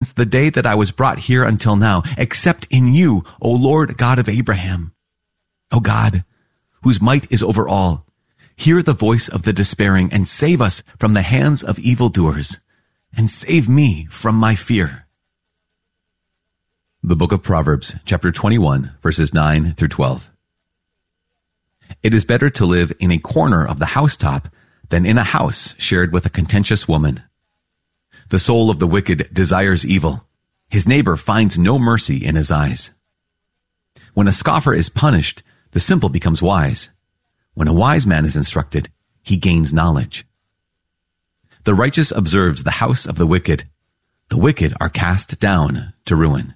the day that I was brought here until now, except in you, O Lord God of Abraham. O God, whose might is over all, hear the voice of the despairing and save us from the hands of evildoers, and save me from my fear. The book of Proverbs, chapter 21, verses 9 through 12. It is better to live in a corner of the housetop than in a house shared with a contentious woman. The soul of the wicked desires evil. His neighbor finds no mercy in his eyes. When a scoffer is punished, the simple becomes wise. When a wise man is instructed, he gains knowledge. The righteous observes the house of the wicked. The wicked are cast down to ruin.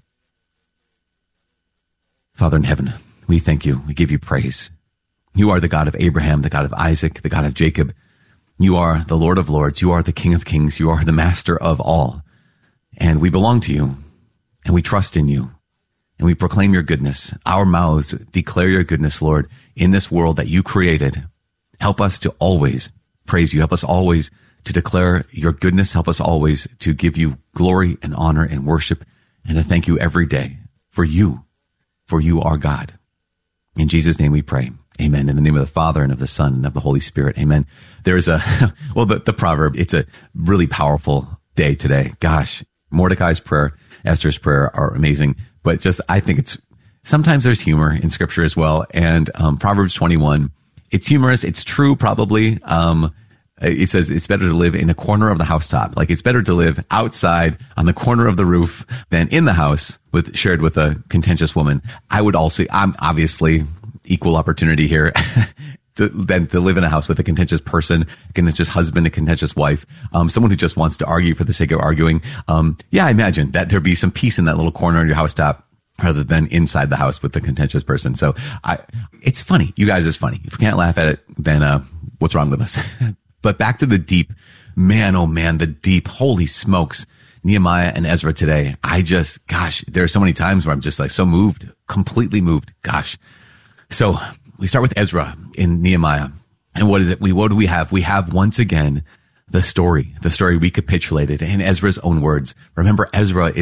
Father in heaven, we thank you. We give you praise. You are the God of Abraham, the God of Isaac, the God of Jacob. You are the Lord of Lords. You are the King of Kings. You are the Master of all. And we belong to you, and we trust in you, and we proclaim your goodness. Our mouths declare your goodness, Lord, in this world that you created. Help us to always praise you. Help us always to declare your goodness. Help us always to give you glory and honor and worship, and to thank you every day for you are God. In Jesus' name we pray. Amen. In the name of the Father and of the Son and of the Holy Spirit. Amen. There's the proverb, it's a really powerful day today. Gosh, Mordecai's prayer, Esther's prayer are amazing, but I think sometimes there's humor in scripture as well. And, Proverbs 21, it's humorous. It's true, probably. It says it's better to live in a corner of the housetop. Like it's better to live outside on the corner of the roof than in the house shared with a contentious woman. I'm obviously equal opportunity here than to live in a house with a contentious person, a contentious husband, a contentious wife, someone who just wants to argue for the sake of arguing. I imagine that there'd be some peace in that little corner on your housetop rather than inside the house with the contentious person. So it's funny. You guys, it's funny. If you can't laugh at it, then what's wrong with us? But back to the deep. Man, oh man, the deep. Holy smokes. Nehemiah and Ezra today. There are so many times where I'm just like so moved, completely moved. Gosh. So we start with Ezra in Nehemiah. And what is it? What do we have? We have once again the story recapitulated in Ezra's own words. Remember, Ezra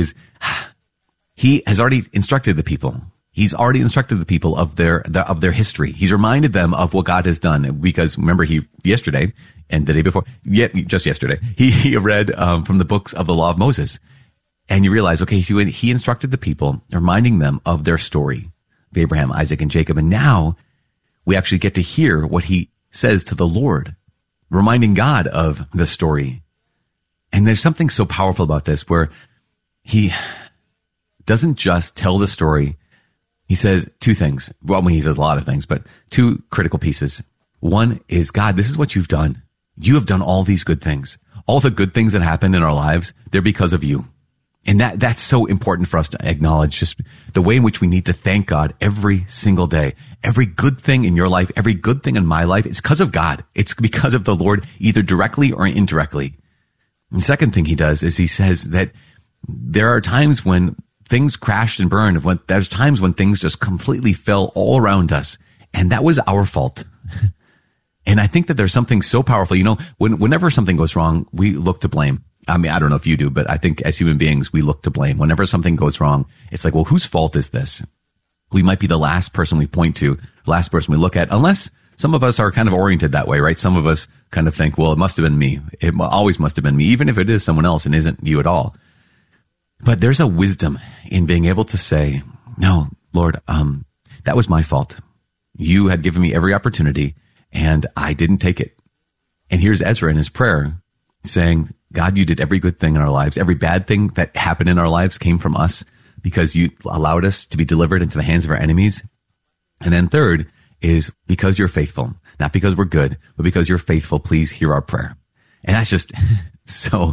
he has already instructed the people. He's already instructed the people of their history. He's reminded them of what God has done because remember yesterday and the day before, just yesterday, he read from the books of the law of Moses. And you realize, okay, so he instructed the people, reminding them of their story of Abraham, Isaac, and Jacob. And now we actually get to hear what he says to the Lord, reminding God of the story. And there's something so powerful about this where he doesn't just tell the story. He says two things. Well, he says a lot of things, but two critical pieces. One is, God, this is what you've done. You have done all these good things. All the good things that happen in our lives, they're because of you. And that's so important for us to acknowledge, just the way in which we need to thank God every single day. Every good thing in your life, every good thing in my life, it's because of God. It's because of the Lord, either directly or indirectly. And the second thing he does is he says that there are times when things crashed and burned. There's times when things just completely fell all around us. And that was our fault. And I think that there's something so powerful. Whenever something goes wrong, we look to blame. I mean, I don't know if you do, but I think as human beings, we look to blame. Whenever something goes wrong, it's like, well, whose fault is this? We might be the last person we point to, the last person we look at, unless some of us are kind of oriented that way, right? Some of us kind of think, well, it must have been me. It always must have been me, even if it is someone else and isn't you at all. But there's a wisdom in being able to say, no, Lord, that was my fault. You had given me every opportunity and I didn't take it. And here's Ezra in his prayer saying, God, you did every good thing in our lives. Every bad thing that happened in our lives came from us because you allowed us to be delivered into the hands of our enemies. And then third is because you're faithful, not because we're good, but because you're faithful. Please hear our prayer. And that's just so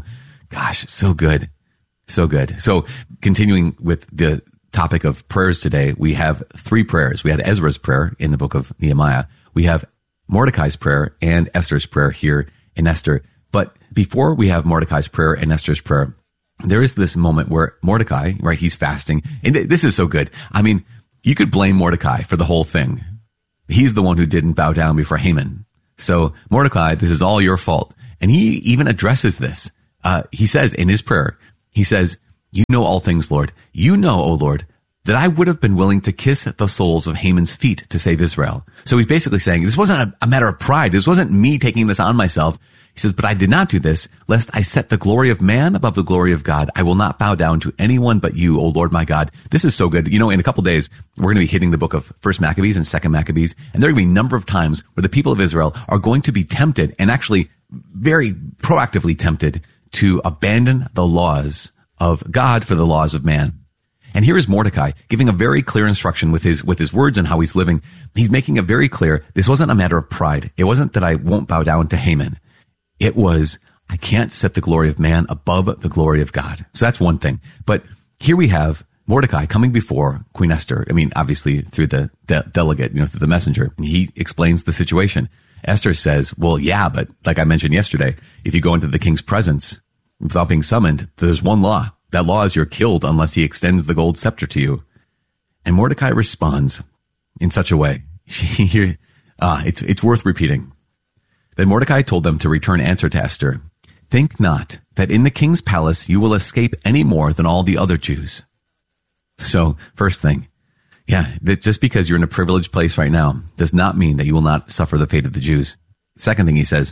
good. So good. So continuing with the topic of prayers today, we have three prayers. We had Ezra's prayer in the book of Nehemiah. We have Mordecai's prayer and Esther's prayer here in Esther. But before we have Mordecai's prayer and Esther's prayer, there is this moment where Mordecai, right, he's fasting. And this is so good. I mean, you could blame Mordecai for the whole thing. He's the one who didn't bow down before Haman. So Mordecai, this is all your fault. And he even addresses this. He says in his prayer, he says, You know all things, Lord. You know, O Lord, that I would have been willing to kiss the soles of Haman's feet to save Israel. So he's basically saying, this wasn't a matter of pride. This wasn't me taking this on myself. He says, but I did not do this, lest I set the glory of man above the glory of God. I will not bow down to anyone but you, O Lord my God. This is so good. You know, in a couple days, we're going to be hitting the book of 1 Maccabees and 2 Maccabees, and there are going to be a number of times where the people of Israel are going to be tempted, and actually very proactively tempted, to abandon the laws of God for the laws of man. And here is Mordecai giving a very clear instruction with his words and how he's living. He's making it very clear. This wasn't a matter of pride. It wasn't that I won't bow down to Haman. It was, I can't set the glory of man above the glory of God. So that's one thing. But here we have Mordecai coming before Queen Esther. I mean, obviously through the delegate, through the messenger. He explains the situation. Esther says, well, yeah, but like I mentioned yesterday, if you go into the king's presence without being summoned, there's one law. That law is you're killed unless he extends the gold scepter to you. And Mordecai responds in such a way. It's worth repeating. Then Mordecai told them to return answer to Esther. Think not that in the king's palace you will escape any more than all the other Jews. So, first thing, that just because you're in a privileged place right now does not mean that you will not suffer the fate of the Jews. Second thing he says,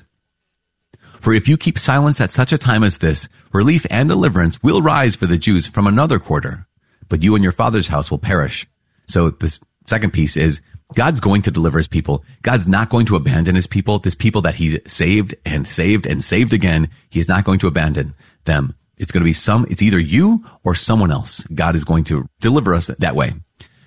for if you keep silence at such a time as this, relief and deliverance will rise for the Jews from another quarter, but you and your father's house will perish. So this second piece is, God's going to deliver his people. God's not going to abandon his people. This people that he's saved and saved and saved again, he's not going to abandon them. It's going to be it's either you or someone else. God is going to deliver us that way.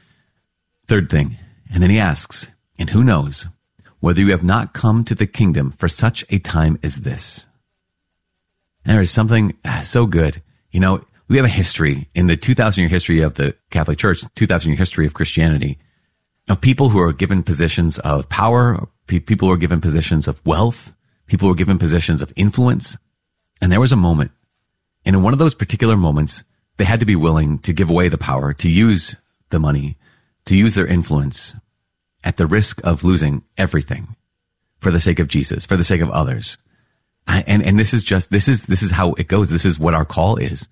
Third thing, and then he asks, and who knows whether you have not come to the kingdom for such a time as this. There is something so good. We have a history in the 2,000-year history of the Catholic Church, 2,000-year history of Christianity, of people who are given positions of power, people who are given positions of wealth, people who are given positions of influence. And there was a moment, and in one of those particular moments, they had to be willing to give away the power, to use the money, to use their influence at the risk of losing everything for the sake of Jesus, for the sake of others. And this is how it goes. This is what our call is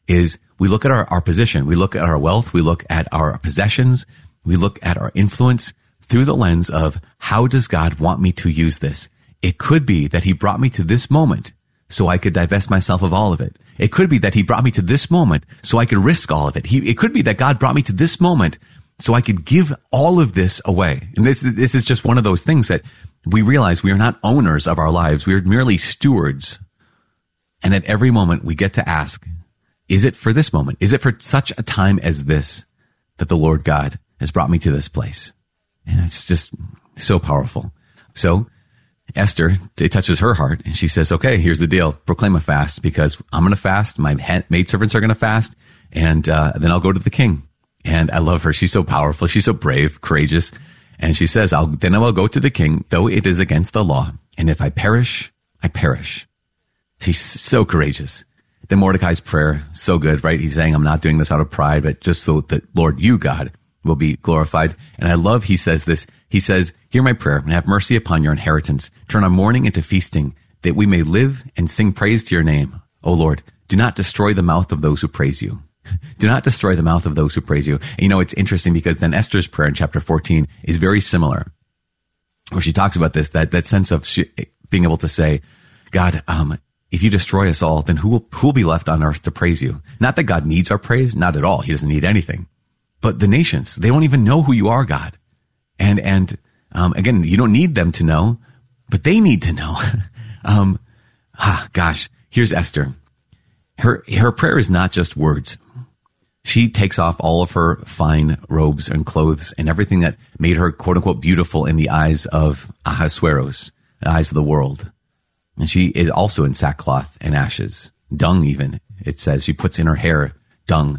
we look at our position, we look at our wealth, we look at our possessions, we look at our influence through the lens of, how does God want me to use this? It could be that he brought me to this moment so I could divest myself of all of it. It could be that he brought me to this moment so I could risk all of it. It could be that God brought me to this moment so I could give all of this away. And this is just one of those things that we realize we are not owners of our lives. We are merely stewards. And at every moment we get to ask, is it for this moment? Is it for such a time as this that the Lord God has brought me to this place? And it's just so powerful. So Esther, it touches her heart, and she says, okay, here's the deal. Proclaim a fast, because I'm going to fast. My maidservants are going to fast, and then I'll go to the king. And I love her. She's so powerful. She's so brave, courageous. And she says, then I will go to the king, though it is against the law. And if I perish, I perish. She's so courageous. Then Mordecai's prayer, so good, right? He's saying, I'm not doing this out of pride, but just so that, Lord, you, God, will be glorified. And I love, he says this. He says, hear my prayer and have mercy upon your inheritance. Turn our mourning into feasting, that we may live and sing praise to your name. O Lord, do not destroy the mouth of those who praise you. Do not destroy the mouth of those who praise you. And it's interesting because then Esther's prayer in chapter 14 is very similar, where she talks about this, that sense of being able to say, God, if you destroy us all, then who will be left on earth to praise you? Not that God needs our praise, not at all. He doesn't need anything. But the nations, they don't even know who you are, God. And again, you don't need them to know, but they need to know. Here's Esther. Her prayer is not just words. She takes off all of her fine robes and clothes and everything that made her, quote unquote, beautiful in the eyes of Ahasuerus, the eyes of the world. And she is also in sackcloth and ashes, dung even. It says she puts in her hair dung.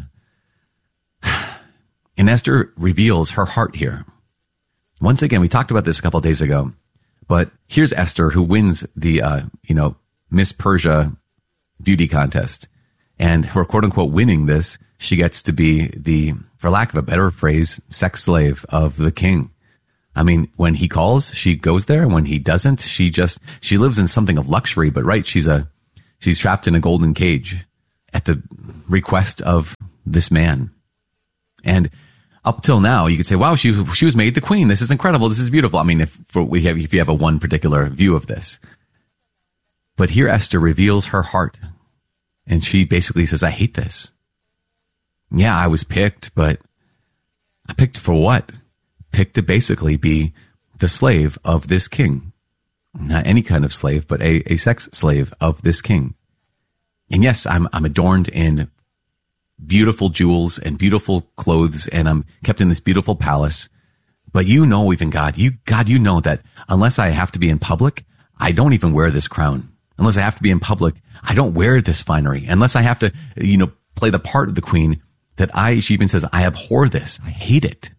And Esther reveals her heart here. Once again, we talked about this a couple of days ago, but here's Esther who wins the, Miss Persia beauty contest. And for quote unquote winning this, she gets to be the, for lack of a better phrase, sex slave of the king. I mean, when he calls, she goes there. And when he doesn't, she lives in something of luxury, but right, she's trapped in a golden cage. at the request of this man. And up till now, you could say, wow, she was made the queen. This is incredible. This is beautiful. I mean, if you have a one particular view of this. But here Esther reveals her heart. And she basically says, I hate this. Yeah, I was picked, but I picked for what? Picked to basically be the slave of this king. Not any kind of slave, but a sex slave of this king. And yes, I'm adorned in beautiful jewels and beautiful clothes, and I'm kept in this beautiful palace. But you know, even God, you know that unless I have to be in public, I don't even wear this crown. Unless I have to be in public, I don't wear this finery. Unless I have to, play the part of the queen, she even says, I abhor this. I hate it.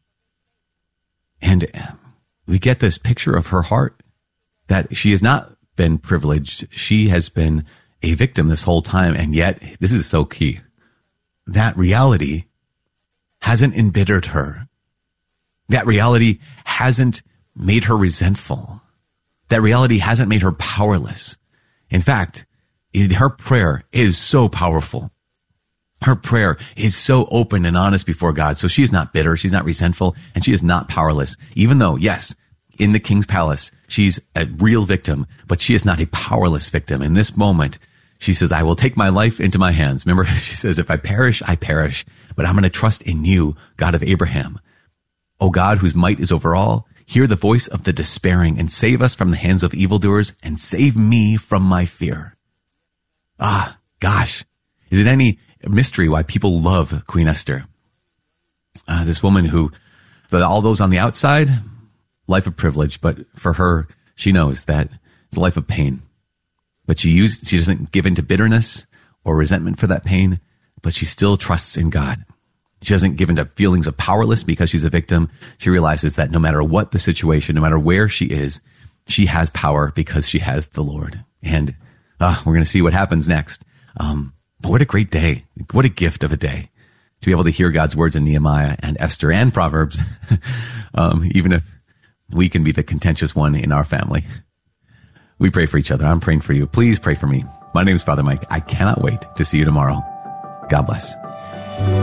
And we get this picture of her heart, that she has not been privileged. She has been a victim this whole time. And yet, this is so key. That reality hasn't embittered her. That reality hasn't made her resentful. That reality hasn't made her powerless. In fact, her prayer is so powerful. Her prayer is so open and honest before God. So she's not bitter. She's not resentful, and she is not powerless. Even though, yes, in the king's palace, she's a real victim, but she is not a powerless victim. In this moment, she says, I will take my life into my hands. Remember, she says, if I perish, I perish, but I'm going to trust in you, God of Abraham. O God, whose might is over all, hear the voice of the despairing and save us from the hands of evildoers and save me from my fear. Ah, gosh, is it any mystery why people love Queen Esther? This woman who, for all those on the outside, life of privilege, but for her, she knows that it's a life of pain. But she doesn't give in to bitterness or resentment for that pain, but she still trusts in God. She doesn't give in to feelings of powerless because she's a victim. She realizes that no matter what the situation, no matter where she is, she has power because she has the Lord. And we're going to see what happens next. But what a great day. What a gift of a day to be able to hear God's words in Nehemiah and Esther and Proverbs, even if we can be the contentious one in our family. We pray for each other. I'm praying for you. Please pray for me. My name is Father Mike. I cannot wait to see you tomorrow. God bless.